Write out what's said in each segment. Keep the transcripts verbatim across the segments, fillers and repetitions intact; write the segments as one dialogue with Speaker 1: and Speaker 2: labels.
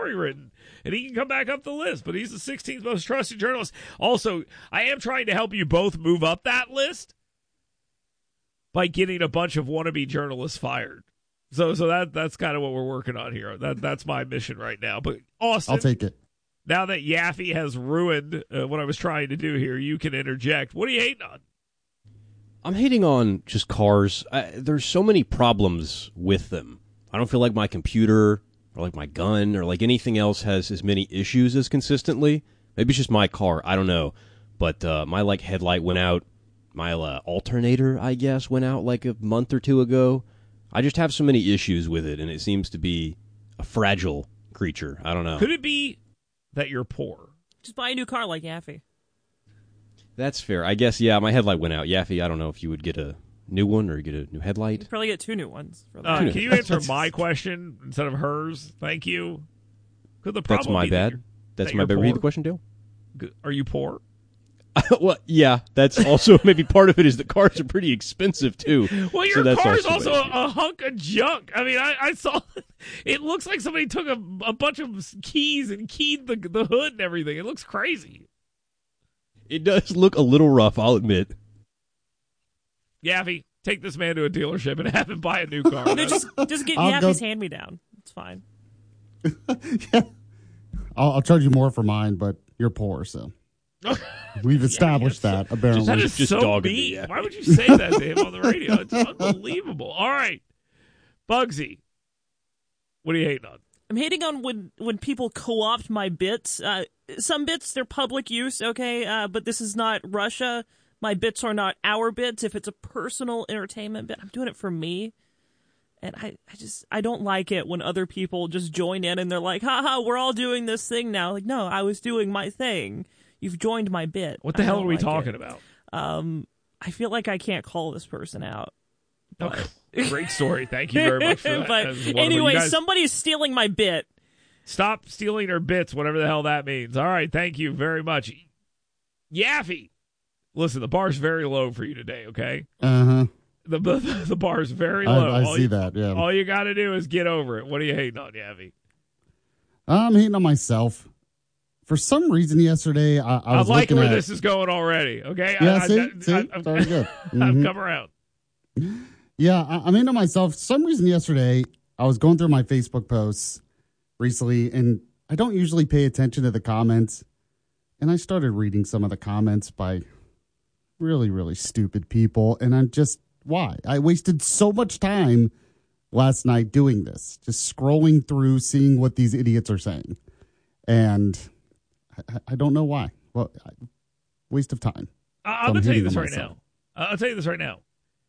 Speaker 1: story written, and he can come back up the list. But he's the sixteenth most trusted journalist. Also, I am trying to help you both move up that list by getting a bunch of wannabe journalists fired. So, so that that's kind of what we're working on here. That that's my mission right now. But Austin,
Speaker 2: I'll take it.
Speaker 1: Now that Yaffe has ruined uh, what I was trying to do here, you can interject. What are you hating on?
Speaker 3: I'm hating on just cars. I, there's so many problems with them. I don't feel like my computer or like my gun or like anything else has as many issues as consistently. Maybe it's just my car. I don't know. But uh, my like headlight went out. My uh, alternator, I guess, went out like a month or two ago. I just have so many issues with it, and it seems to be a fragile creature. I don't know.
Speaker 1: Could it be that you're poor?
Speaker 4: Just buy a new car like Yaffe.
Speaker 3: That's fair. I guess, yeah, my headlight went out. Yaffe, I don't know if you would get a new one or get a new headlight.
Speaker 4: You'd probably get two new ones. For
Speaker 1: uh, can you answer my question instead of hers? Thank you. Could the problem
Speaker 3: That's my
Speaker 1: be
Speaker 3: bad.
Speaker 1: That
Speaker 3: That's
Speaker 1: that
Speaker 3: my bad. Read the question, Dale.
Speaker 1: Are you poor?
Speaker 3: Well, yeah, that's also maybe part of it is that cars are pretty expensive, too.
Speaker 1: Well, your
Speaker 3: so
Speaker 1: car's
Speaker 3: also,
Speaker 1: also a, a hunk of junk. I mean, I, I saw it looks like somebody took a, a bunch of keys and keyed the, the hood and everything. It looks crazy.
Speaker 3: It does look a little rough, I'll admit.
Speaker 1: Yaffe, take this man to a dealership and have him buy a new car.
Speaker 4: No, just, just get
Speaker 2: I'll
Speaker 4: Yaffe's
Speaker 2: go-
Speaker 4: hand-me-down. It's fine.
Speaker 2: yeah. I'll, I'll charge you more for mine, but you're poor, so. We've established
Speaker 1: yeah,
Speaker 2: that, apparently.
Speaker 1: That is
Speaker 3: just
Speaker 1: so
Speaker 3: dogging
Speaker 1: mean.
Speaker 3: me, yeah.
Speaker 1: Why would you say that to him on the radio? It's unbelievable. All right. Bugsy, what are you hating on?
Speaker 4: I'm hating on when, when people co-opt my bits. Uh, some bits, they're public use, okay? Uh, but this is not Russia. My bits are not our bits. If it's a personal entertainment bit, I'm doing it for me. And I, I just, I don't like it when other people just join in and they're like, haha, we're all doing this thing now. Like, no, I was doing my thing. You've joined my bit.
Speaker 1: What the
Speaker 4: I
Speaker 1: hell
Speaker 4: don't
Speaker 1: are we
Speaker 4: like
Speaker 1: talking
Speaker 4: it.
Speaker 1: about?
Speaker 4: Um, I feel like I can't call this person out.
Speaker 1: Okay. Great story. Thank you very much for that.
Speaker 4: But
Speaker 1: That was wonderful.
Speaker 4: anyway,
Speaker 1: You guys
Speaker 4: somebody's stealing my bit.
Speaker 1: stop stealing her bits, whatever the hell that means. All right. Thank you very much. Yaffe, listen, the bar's very low for you today, okay?
Speaker 2: Uh-huh.
Speaker 1: The the, the bar's very low.
Speaker 2: I, I
Speaker 1: all
Speaker 2: see
Speaker 1: you,
Speaker 2: that, yeah.
Speaker 1: All you got to do is get over it. What are you hating on, Yaffe?
Speaker 2: I'm hating on myself. For some reason yesterday, I, I
Speaker 1: I
Speaker 2: was
Speaker 1: like
Speaker 2: looking
Speaker 1: where
Speaker 2: at,
Speaker 1: this is going already, okay?
Speaker 2: Yeah,
Speaker 1: I,
Speaker 2: see?
Speaker 1: I,
Speaker 2: see?
Speaker 1: I,
Speaker 2: It's
Speaker 1: I've,
Speaker 2: already good.
Speaker 1: I've
Speaker 2: Mhm.
Speaker 1: come around.
Speaker 2: Yeah, I, I'm into myself. For some reason yesterday, I was going through my Facebook posts recently, and I don't usually pay attention to the comments. And I started reading some of the comments by really, really stupid people. And I'm just, why? I wasted so much time last night doing this, just scrolling through, seeing what these idiots are saying. And I, I don't know why. Well, waste of time.
Speaker 1: I,
Speaker 2: So
Speaker 1: I'm
Speaker 2: I'm
Speaker 1: going to tell you
Speaker 2: hating
Speaker 1: this
Speaker 2: on
Speaker 1: right
Speaker 2: myself.
Speaker 1: now. I'll tell you this right now.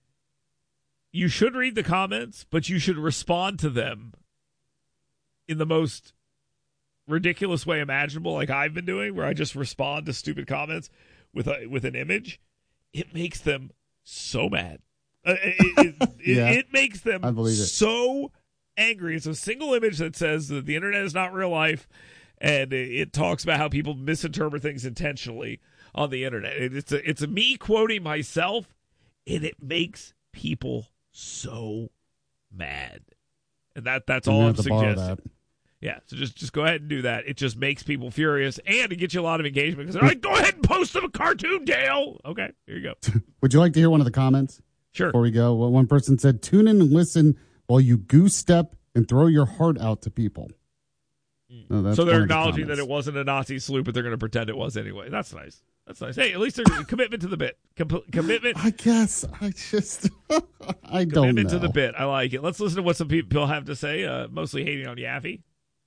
Speaker 1: You should read the comments, but you should respond to them in the most ridiculous way imaginable, like I've been doing, where I just respond to stupid comments with a with an image. It makes them so mad. Uh, it, it, it,
Speaker 2: Yeah,
Speaker 1: it makes them
Speaker 2: I believe it.
Speaker 1: so angry. It's a single image that says that the internet is not real life, and it, it talks about how people misinterpret things intentionally on the internet. It, it's a, it's a me quoting myself, and it makes people so mad. And that that's
Speaker 2: I'm
Speaker 1: all
Speaker 2: gonna
Speaker 1: I'm
Speaker 2: have to borrow
Speaker 1: suggesting.
Speaker 2: that.
Speaker 1: Yeah, so just just go ahead and do that. It just makes people furious, and it gets you a lot of engagement because they're like, "Go ahead and post them a cartoon, Dale." Okay, here you go.
Speaker 2: Would you like to hear one of the comments?
Speaker 1: Sure.
Speaker 2: Before we go, well, one person said, "Tune in and listen while you goose step and throw your heart out to people." Oh, that's
Speaker 1: So they're
Speaker 2: one of the
Speaker 1: acknowledging that
Speaker 2: comments.
Speaker 1: it wasn't a Nazi salute, but they're going to pretend it was anyway. That's nice. That's nice. Hey, at least there's a commitment to the bit. Com- commitment.
Speaker 2: I guess I just I don't
Speaker 1: Commitment
Speaker 2: know.
Speaker 1: to the bit. I like it. Let's listen to what some people have to say. Uh, mostly hating on Yaffe.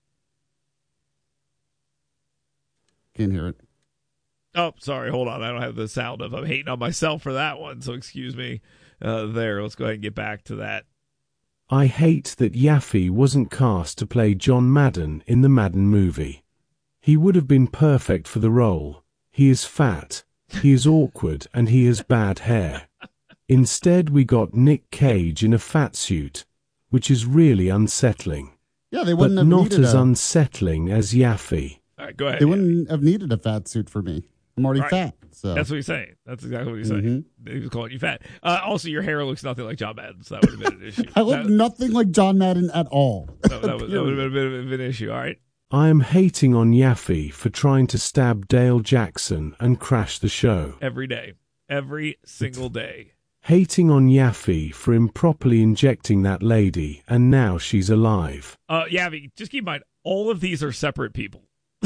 Speaker 2: Can't hear it.
Speaker 1: Oh, sorry. Hold on. I don't have the sound of I'm hating on myself for that one. So excuse me. Uh, there. Let's go ahead and get back to that.
Speaker 5: I hate that Yaffe wasn't cast to play John Madden in the Madden movie. He would have been perfect for the role. He is fat, he is awkward, and he has bad hair. Instead, we got Nick Cage in a fat suit, which is really unsettling.
Speaker 2: Yeah, they
Speaker 5: But
Speaker 2: wouldn't have
Speaker 5: not
Speaker 2: needed
Speaker 5: as
Speaker 2: a,
Speaker 5: unsettling as Yaffe.
Speaker 1: All right. Go ahead.
Speaker 2: they
Speaker 1: Yaffe.
Speaker 2: wouldn't have needed a fat suit for me. I'm already
Speaker 1: Right.
Speaker 2: fat. So
Speaker 1: That's what he's saying. That's exactly what he's saying.
Speaker 2: Mm-hmm.
Speaker 1: He was calling you fat. Uh, also, your hair looks nothing like John Madden, so that would have been an issue.
Speaker 2: I look
Speaker 1: that,
Speaker 2: nothing like John Madden at all.
Speaker 1: that, that, was, that would have been a bit of an issue. All right.
Speaker 5: I am hating on Yaffe for trying to stab Dale Jackson and crash the show.
Speaker 1: Every day. Every single day.
Speaker 5: Hating on Yaffe for improperly injecting that lady, and now she's alive.
Speaker 1: Uh, Yaffe, just keep in mind, all of these are separate people.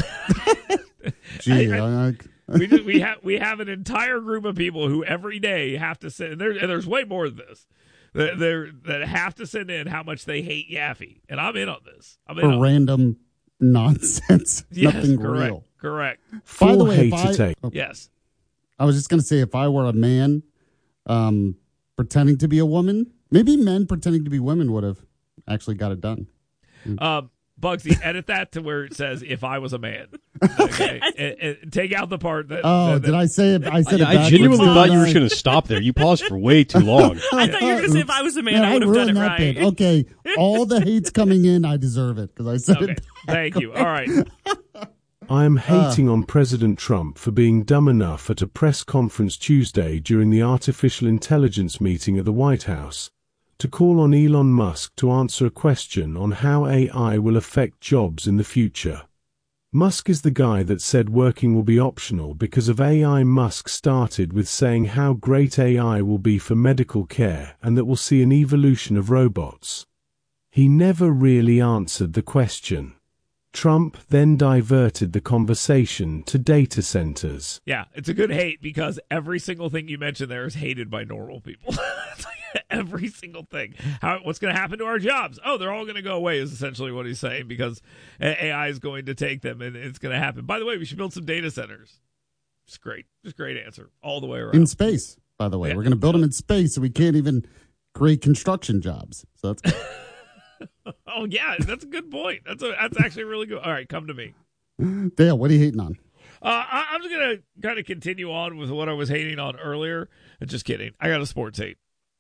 Speaker 2: Gee,
Speaker 1: I, I,
Speaker 2: I, I,
Speaker 1: we just, we have we have an entire group of people who every day have to send. And, there, and there's way more than this. That they're that have to send in how much they hate Yaffe, and I'm in on this. I'm in
Speaker 2: for
Speaker 1: on
Speaker 2: random nonsense.
Speaker 1: Yes,
Speaker 2: Nothing
Speaker 1: correct,
Speaker 2: real.
Speaker 1: correct.
Speaker 2: By the
Speaker 5: Full
Speaker 2: way, if
Speaker 5: hater
Speaker 2: I,
Speaker 5: take.
Speaker 2: oh,
Speaker 1: Yes.
Speaker 2: I was just going to say, if I were a man um, pretending to be a woman, maybe men pretending to be women would have actually got it done.
Speaker 1: Um, Bugsy, edit that to where it says "if I was a man." Okay, and, and take out the part that.
Speaker 2: Oh,
Speaker 1: that,
Speaker 2: did I say it? I said it
Speaker 3: I
Speaker 2: backwards,
Speaker 3: genuinely
Speaker 2: didn't
Speaker 3: thought you were
Speaker 2: I?
Speaker 3: just going to stop there. You paused for way too long.
Speaker 4: I thought you were going to say if I was a man,
Speaker 2: Man,
Speaker 4: I would have done
Speaker 2: ruined
Speaker 4: it
Speaker 2: that
Speaker 4: right.
Speaker 2: bit. Okay, all the hate's coming in. I deserve it because I said
Speaker 1: Okay,
Speaker 2: it.
Speaker 1: thank you. All right.
Speaker 5: I am hating on President Trump for being dumb enough at a press conference Tuesday during the artificial intelligence meeting at the White House to call on Elon Musk to answer a question on how A I will affect jobs in the future. Musk is the guy that said working will be optional because of A I. Musk started with saying how great A I will be for medical care and that we'll see an evolution of robots. He never really answered the question. Trump then diverted the conversation to data centers.
Speaker 1: Yeah, it's a good hate because every single thing you mentioned there is hated by normal people. Every single thing. How, what's going to happen to our jobs? Oh, they're all going to go away is essentially what he's saying because A I is going to take them and it's going to happen. By the way, we should build some data centers. It's great. Just great answer all the way around.
Speaker 2: In space, by the way.
Speaker 1: Yeah.
Speaker 2: We're going to build them in space so we can't even create construction jobs. So that's
Speaker 1: Oh, yeah, that's a good point. That's a, that's actually really good. All right, come to me.
Speaker 2: Dale, what are you hating on?
Speaker 1: Uh, I, I'm just going to kind of continue on with what I was hating on earlier. Just kidding. I got a sports hate.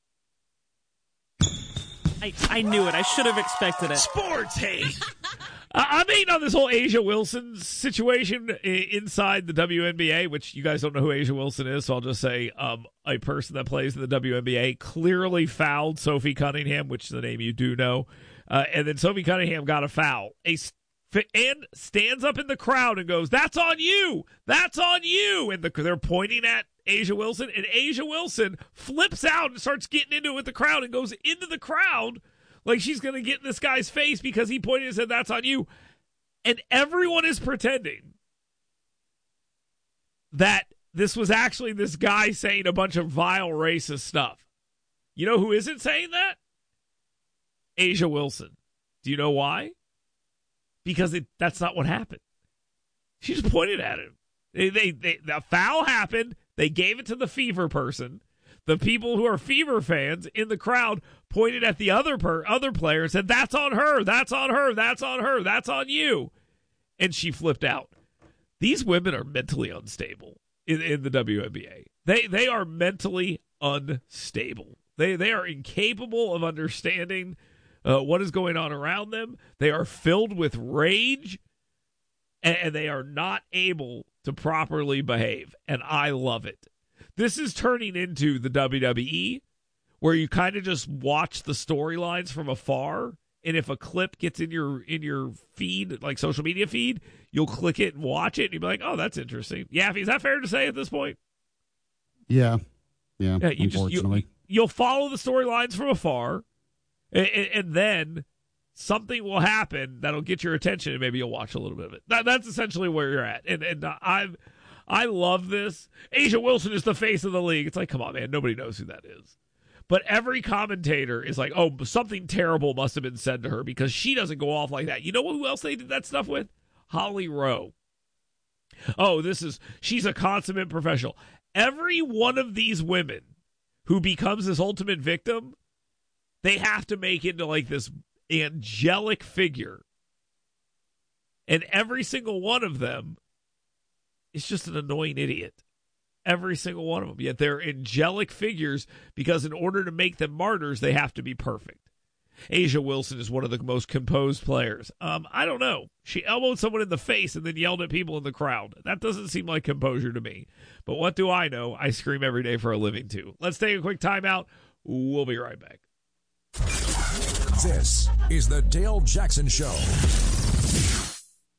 Speaker 4: I, I knew it. I should have expected it.
Speaker 1: Sports hate. uh, I'm hating on this whole Asia Wilson situation I- inside the W N B A, which you guys don't know who Asia Wilson is, so I'll just say um, a person that plays in the W N B A clearly fouled Sophie Cunningham, which is the name you do know. Uh, and then Sophie Cunningham got a foul. A st- and stands up in the crowd and goes, "That's on you! That's on you!" And the, they're pointing at Asia Wilson, and Asia Wilson flips out and starts getting into it with the crowd and goes into the crowd like she's going to get in this guy's face because he pointed and said, "That's on you." And everyone is pretending that this was actually this guy saying a bunch of vile racist stuff. You know who isn't saying that? Asia Wilson. Do you know why? Because it, that's not what happened. She just pointed at him. They, they, they, the foul happened. They gave it to the Fever person. The people who are Fever fans in the crowd pointed at the other per, other player and said, "That's on her. That's on her. That's on her. That's on you." And she flipped out. These women are mentally unstable in, in the W N B A. They they are mentally unstable. They they are incapable of understanding Uh, what is going on around them. They are filled with rage, and, and they are not able to properly behave, and I love it. This is turning into the W W E, where you kind of just watch the storylines from afar, and if a clip gets in your in your feed, like social media feed, you'll click it and watch it, and you'll be like, "Oh, that's interesting." Yaffe, is that fair to say at this point?
Speaker 2: Yeah. Yeah,
Speaker 1: Yeah, you just
Speaker 2: unfortunately.
Speaker 1: you, you'll follow the storylines from afar. And, and then something will happen that'll get your attention, and maybe you'll watch a little bit of it. That, that's essentially where you're at. And and I've I love this. Asia Wilson is the face of the league. It's like, come on, man, nobody knows who that is. But every commentator is like, oh, something terrible must have been said to her because she doesn't go off like that. You know who else they did that stuff with? Holly Rowe. Oh, this is she's a consummate professional. Every one of these women who becomes this ultimate victim, they have to make into like this angelic figure. And every single one of them is just an annoying idiot. Every single one of them. Yet they're angelic figures because in order to make them martyrs, they have to be perfect. Asia Wilson is one of the most composed players. Um, I don't know. She elbowed someone in the face and then yelled at people in the crowd. That doesn't seem like composure to me. But what do I know? I scream every day for a living, too. Let's take a quick timeout. We'll be right back.
Speaker 6: This is the Dale Jackson Show.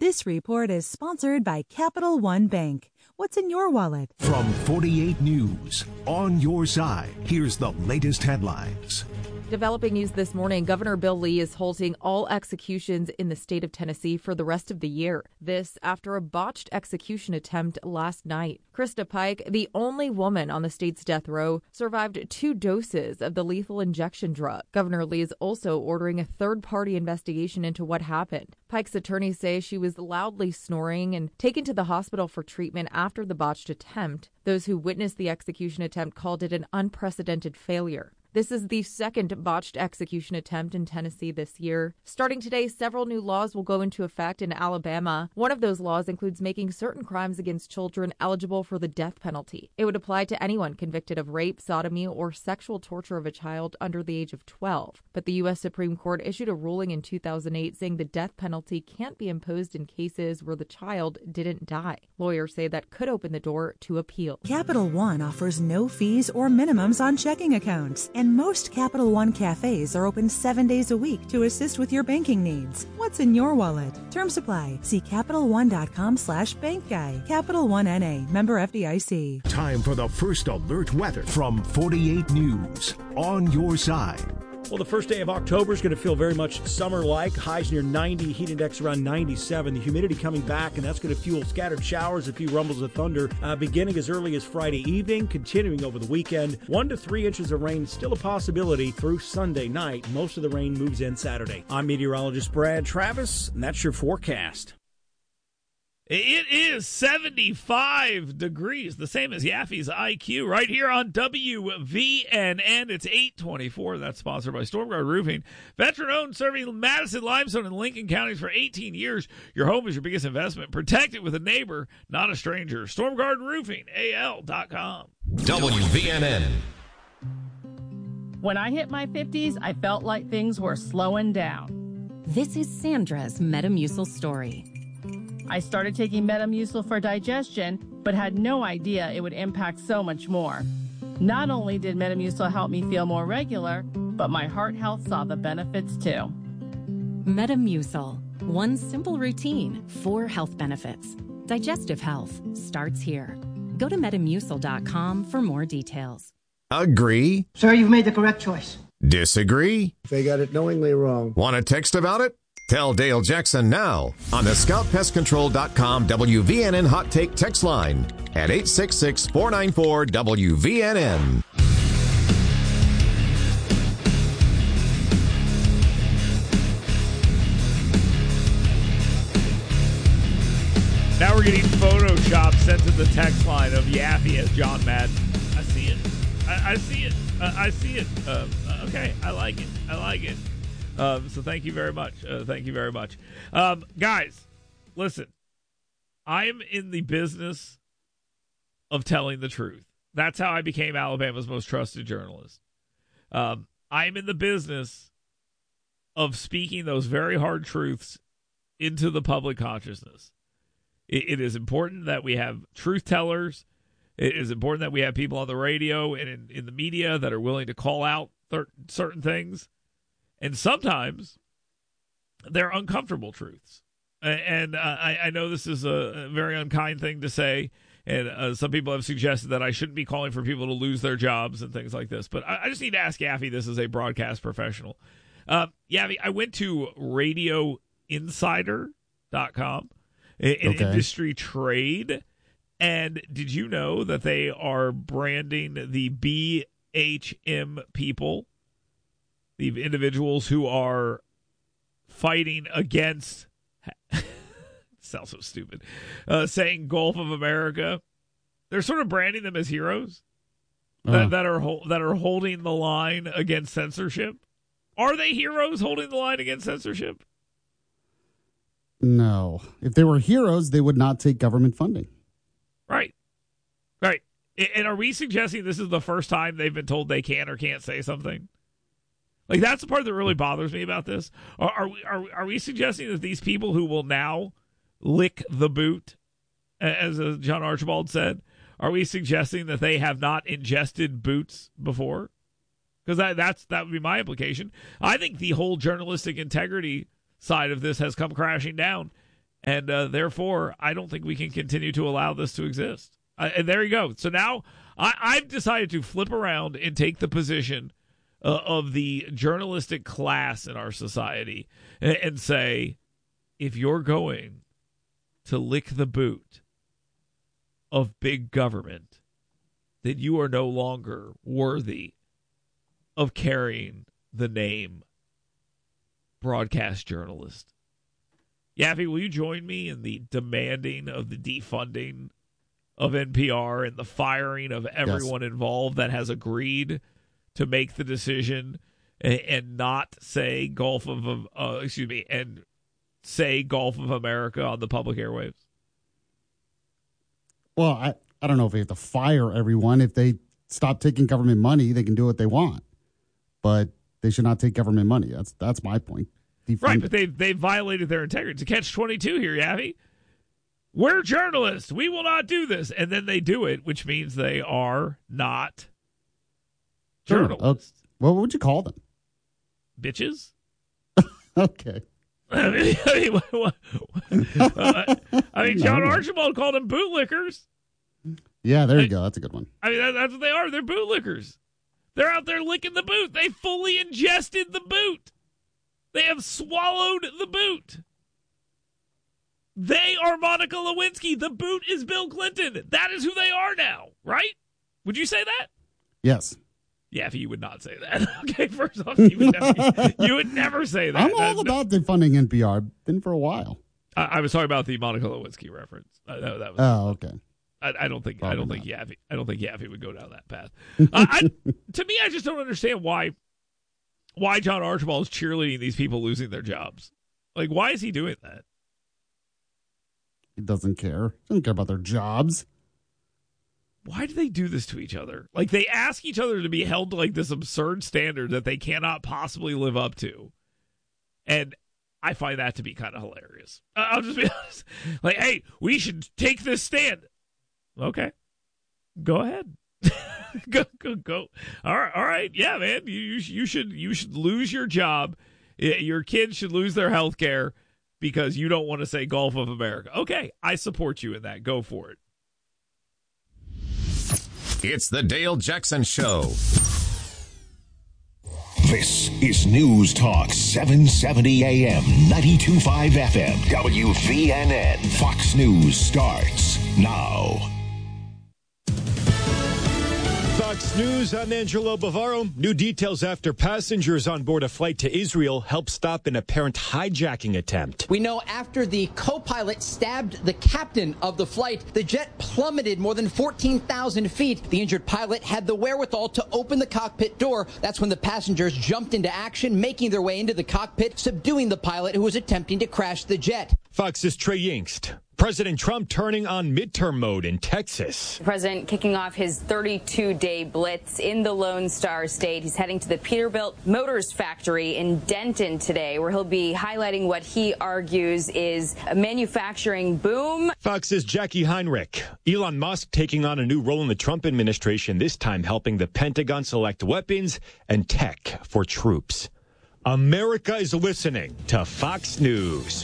Speaker 6: This report is sponsored by Capital One Bank. What's in your wallet?
Speaker 7: From forty-eight News, on your side, here's the latest headlines.
Speaker 8: Developing news this morning, Governor Bill Lee is halting all executions in the state of Tennessee for the rest of the year. This after a botched execution attempt last night. Krista Pike, the only woman on the state's death row, survived two doses of the lethal injection drug. Governor Lee is also ordering a third-party investigation into what happened. Pike's attorneys say she was loudly snoring and taken to the hospital for treatment after the botched attempt. Those who witnessed the execution attempt called it an unprecedented failure. This is the second botched execution attempt in Tennessee this year. Starting today, several new laws will go into effect in Alabama. One of those laws includes making certain crimes against children eligible for the death penalty. It would apply to anyone convicted of rape, sodomy, or sexual torture of a child under the age of twelve. But the U S Supreme Court issued a ruling in two thousand eight saying the death penalty can't be imposed in cases where the child didn't die. Lawyers say that could open the door to appeal.
Speaker 6: Capital One offers no fees or minimums on checking accounts, and most Capital One cafes are open seven days a week to assist with your banking needs. What's in your wallet? Terms apply. See CapitalOne.com slash bank guy. Capital One N A, member F D I C.
Speaker 7: Time for the first alert weather from forty-eight News, on your side.
Speaker 9: Well, the first day of October is going to feel very much summer-like. Highs near ninety, heat index around ninety-seven. The humidity coming back, and that's going to fuel scattered showers, a few rumbles of thunder, uh, beginning as early as Friday evening, continuing over the weekend. One to three inches of rain still a possibility through Sunday night. Most of the rain moves in Saturday. I'm meteorologist Brad Travis, and that's your forecast.
Speaker 1: It is seventy-five degrees, the same as Yaffe's I Q, right here on W V N N. It's eight twenty-four. That's sponsored by Stormguard Roofing. Veteran-owned, serving Madison, Limestone, and Lincoln counties for eighteen years. Your home is your biggest investment. Protect it with a neighbor, not a stranger. Stormguard Roofing, A L dot com.
Speaker 10: W V N N.
Speaker 11: When I hit my fifties, I felt like things were slowing down.
Speaker 12: This is Sandra's Metamucil story.
Speaker 11: I started taking Metamucil for digestion, but had no idea it would impact so much more. Not only did Metamucil help me feel more regular, but my heart health saw the benefits too.
Speaker 12: Metamucil. One simple routine, four health benefits. Digestive health starts here. Go to Metamucil dot com for more details.
Speaker 13: Agree?
Speaker 14: Sir, you've made the correct choice.
Speaker 13: Disagree?
Speaker 15: They got it knowingly wrong.
Speaker 13: Want to text about it? Tell Dale Jackson now on the scout pest control dot com W V N N Hot Take text line at eight six six, four nine four, W V N N.
Speaker 1: Now we're getting Photoshop sent to the text line of Yaffe as John Madden. I see it. I, I see it. Uh, I see it. Uh, okay, I like it. I like it. Um, so thank you very much. Uh, thank you very much. Um, guys, listen, I'm in the business of telling the truth. That's how I became Alabama's most trusted journalist. Um, I'm in the business of speaking those very hard truths into the public consciousness. It, it is important that we have truth tellers. It is important that we have people on the radio and in, in the media that are willing to call out th- certain things. And sometimes they're uncomfortable truths. And uh, I, I know this is a very unkind thing to say, and uh, some people have suggested that I shouldn't be calling for people to lose their jobs and things like this. But I, I just need to ask Yaffe this as a broadcast professional. Uh, Yaffe, I went to radio insider dot com, an okay. industry trade, and did you know that they are branding the B H M people, the individuals who are fighting against, sounds so stupid, uh, saying Gulf of America. They're sort of branding them as heroes uh. that, that are ho- that are holding the line against censorship. Are they heroes holding the line against censorship?
Speaker 2: No. If they were heroes, they would not take government funding.
Speaker 1: Right. Right. And are we suggesting this is the first time they've been told they can or can't say something? Like, that's the part that really bothers me about this. Are, are we are, are we suggesting that these people who will now lick the boot, as uh, John Archibald said, are we suggesting that they have not ingested boots before? Because that that's that would be my implication. I think the whole journalistic integrity side of this has come crashing down. And uh, therefore, I don't think we can continue to allow this to exist. Uh, and there you go. So now I, I've decided to flip around and take the position uh, of the journalistic class in our society and, and say, if you're going to lick the boot of big government, then you are no longer worthy of carrying the name broadcast journalist. Yaffe, will you join me in the demanding of the defunding of N P R and the firing of everyone yes. involved that has agreed to make the decision and, and not say Gulf of uh, excuse me and say Gulf of America on the public airwaves?
Speaker 2: Well, I, I don't know if they have to fire everyone. If they stop taking government money, they can do what they want. But they should not take government money. That's that's my point. Defund
Speaker 1: right,
Speaker 2: it.
Speaker 1: but they they violated their integrity. It's a catch twenty-two here, Yaffe. We're journalists. We will not do this. And then they do it, which means they are not journalists.
Speaker 2: Uh, what would you call them?
Speaker 1: Bitches?
Speaker 2: Okay.
Speaker 1: I mean, I mean, what, what, uh, I mean John
Speaker 2: No.
Speaker 1: Archibald called them bootlickers.
Speaker 2: Yeah, there you
Speaker 1: I,
Speaker 2: go. That's a good one.
Speaker 1: I mean, that, that's what they are. They're bootlickers. They're out there licking the boot. They fully ingested the boot. They have swallowed the boot. They are Monica Lewinsky. The boot is Bill Clinton. That is who they are now, right? Would you say that?
Speaker 2: Yes.
Speaker 1: Yeah, you would not say that. Okay, first off, you would never, you would never say that.
Speaker 2: I'm all
Speaker 1: That-
Speaker 2: about defunding N P R. Been for a while.
Speaker 1: I, I was talking about the Monica Lewinsky reference. Uh, that, that was,
Speaker 2: Oh, okay.
Speaker 1: I, I don't think.
Speaker 2: Probably
Speaker 1: I don't think
Speaker 2: not.
Speaker 1: Yaffe. I don't think Yaffe would go down that path. uh, I, to me, I just don't understand why. Why John Archibald is cheerleading these people losing their jobs? Like, why is he doing that?
Speaker 2: He doesn't care. He doesn't care about their jobs.
Speaker 1: Why do they do this to each other? Like, they ask each other to be held to like this absurd standard that they cannot possibly live up to, and I find that to be kind of hilarious. Uh, I'll just be honest. Like, hey, we should take this stand. Okay, go ahead. go go go. All right, all right. Yeah, man. You you, you should you should lose your job. Your kids should lose their health care because you don't want to say Gulf of America. Okay, I support you in that. Go for it.
Speaker 13: It's the Dale Jackson Show.
Speaker 7: This is News Talk seven seventy A M, ninety-two point five F M, W V N N. Fox News starts now.
Speaker 9: Fox News, I'm Angelo Bavaro. New details after passengers on board a flight to Israel helped stop an apparent hijacking attempt.
Speaker 10: We know after the co-pilot stabbed the captain of the flight, the jet plummeted more than fourteen thousand feet. The injured pilot had the wherewithal to open the cockpit door. That's when the passengers jumped into action, making their way into the cockpit, subduing the pilot who was attempting to crash the jet.
Speaker 9: Fox's Trey Yingst. President Trump turning on midterm mode in Texas.
Speaker 14: The president kicking off his thirty-two day blitz in the Lone Star State. He's heading to the Peterbilt Motors factory in Denton today, where he'll be highlighting what he argues is a manufacturing boom.
Speaker 9: Fox's Jackie Heinrich. Elon Musk taking on a new role in the Trump administration, this time helping the Pentagon select weapons and tech for troops. America is listening to Fox News.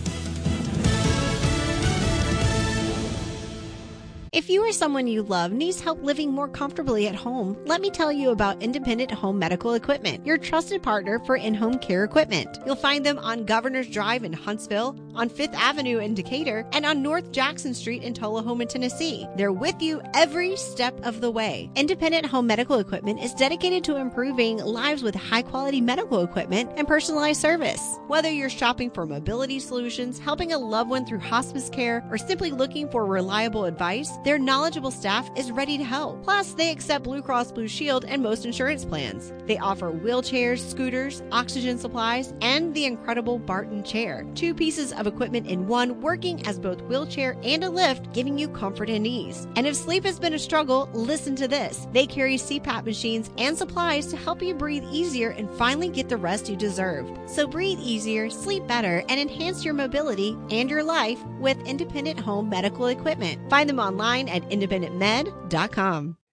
Speaker 15: If you or someone you love needs help living more comfortably at home, let me tell you about Independent Home Medical Equipment, your trusted partner for in-home care equipment. You'll find them on Governor's Drive in Huntsville, on Fifth Avenue in Decatur, and on North Jackson Street in Tullahoma, Tennessee. They're with you every step of the way. Independent Home Medical Equipment is dedicated to improving lives with high-quality medical equipment and personalized service. Whether you're shopping for mobility solutions, helping a loved one through hospice care, or simply looking for reliable advice, their knowledgeable staff is ready to help. Plus, they accept Blue Cross Blue Shield and most insurance plans. They offer wheelchairs, scooters, oxygen supplies, and the incredible Barton chair. Two pieces of equipment in one, working as both wheelchair and a lift, giving you comfort and ease. And if sleep has been a struggle, listen to this. They carry C PAP machines and supplies to help you breathe easier and finally get the rest you deserve. So breathe easier, sleep better, and enhance your mobility and your life with Independent Home Medical Equipment. Find them online at independent med dot com.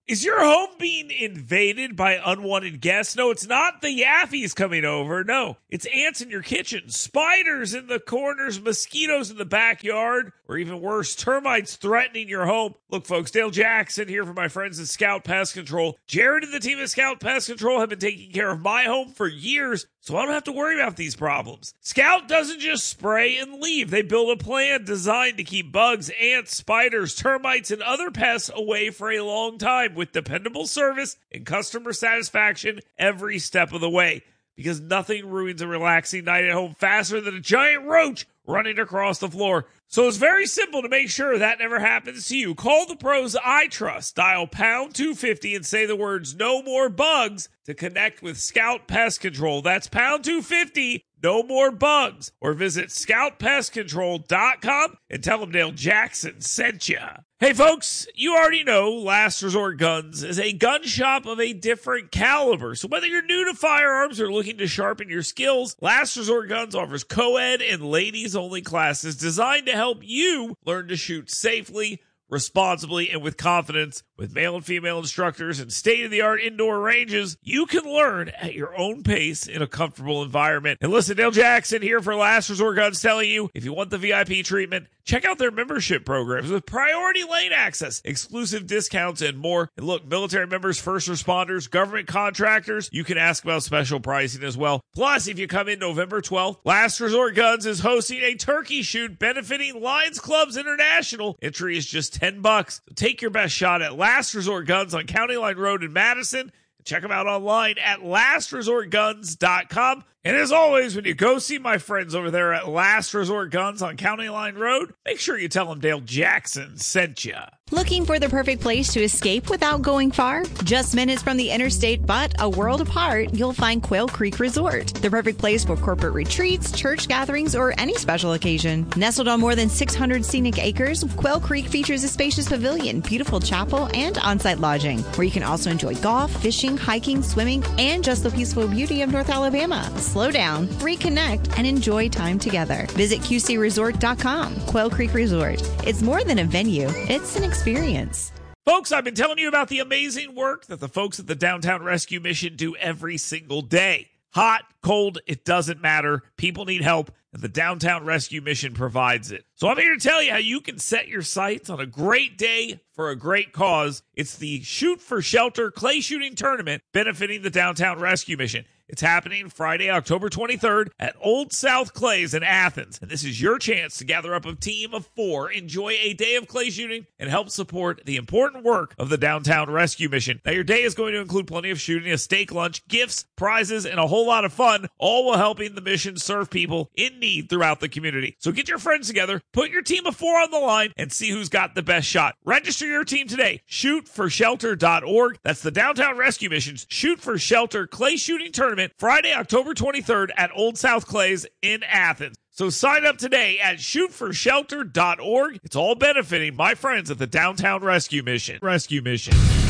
Speaker 1: Is your home being invaded by unwanted guests? No, it's not the Yaffies coming over. No, it's ants in your kitchen, spiders in the corners, mosquitoes in the backyard, or even worse, termites threatening your home. Look, folks, Dale Jackson here for my friends at Scout Pest Control. Jared and the team at Scout Pest Control have been taking care of my home for years, so I don't have to worry about these problems. Scout doesn't just spray and leave. They build a plan designed to keep bugs, ants, spiders, termites, and other pests away for a long time, with dependable service and customer satisfaction every step of the way. Because nothing ruins a relaxing night at home faster than a giant roach running across the floor. So it's very simple to make sure that never happens to you. Call the pros I trust. Dial pound two fifty and say the words "no more bugs" to connect with Scout Pest Control. That's pound two fifty, no more bugs. Or visit scout pest control dot com and tell them Dale Jackson sent you. Hey folks, you already know Last Resort Guns is a gun shop of a different caliber. So whether you're new to firearms or looking to sharpen your skills, Last Resort Guns offers co-ed and ladies-only classes designed to help you learn to shoot safely, responsibly, and with confidence. With male and female instructors and state-of-the-art indoor ranges, you can learn at your own pace in a comfortable environment. And listen, Dale Jackson here for Last Resort Guns telling you, if you want the V I P treatment, check out their membership programs with priority lane access, exclusive discounts, and more. And look, military members, first responders, government contractors, you can ask about special pricing as well. Plus, if you come in November twelfth, Last Resort Guns is hosting a turkey shoot benefiting Lions Clubs International. Entry is just ten bucks. So take your best shot at Last Resort Guns on County Line Road in Madison. Check them out online at last resort guns dot com. And as always, when you go see my friends over there at Last Resort Guns on County Line Road, make sure you tell them Dale Jackson sent you.
Speaker 16: Looking for the perfect place to escape without going far? Just minutes from the interstate, but a world apart, you'll find Quail Creek Resort. The perfect place for corporate retreats, church gatherings, or any special occasion. Nestled on more than six hundred scenic acres, Quail Creek features a spacious pavilion, beautiful chapel, and on-site lodging, where you can also enjoy golf, fishing, hiking, swimming, and just the peaceful beauty of North Alabama. Slow down, reconnect, and enjoy time together. Visit Q C resort dot com. Quail Creek Resort. It's more than a venue, it's an experience.
Speaker 1: Folks, I've been telling you about the amazing work that the folks at the Downtown Rescue Mission do every single day. Hot, cold, it doesn't matter. People need help, and the Downtown Rescue Mission provides it. So I'm here to tell you how you can set your sights on a great day for a great cause. It's the Shoot for Shelter Clay Shooting Tournament benefiting the Downtown Rescue Mission. It's happening Friday, October twenty-third at Old South Clays in Athens. And this is your chance to gather up a team of four, enjoy a day of clay shooting, and help support the important work of the Downtown Rescue Mission. Now, your day is going to include plenty of shooting, a steak lunch, gifts, prizes, and a whole lot of fun, all while helping the mission serve people in need throughout the community. So get your friends together, put your team of four on the line, and see who's got the best shot. Register your team today. shoot for shelter dot org. That's the Downtown Rescue Mission's Shoot for Shelter Clay Shooting Tournament, Friday, October twenty-third at Old South Clays in Athens. So sign up today at shoot for shelter dot org. It's all benefiting my friends at the Downtown Rescue Mission. Rescue Mission.